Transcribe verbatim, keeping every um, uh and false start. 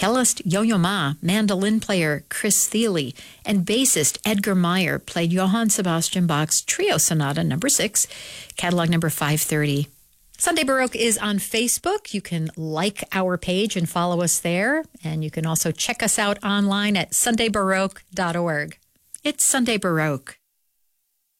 Cellist Yo-Yo Ma, mandolin player Chris Thiele, and bassist Edgar Meyer played Johann Sebastian Bach's Trio Sonata number six, catalog number five thirty. Sunday Baroque is on Facebook. You can like our page and follow us there. And you can also check us out online at sunday baroque dot org. It's Sunday Baroque.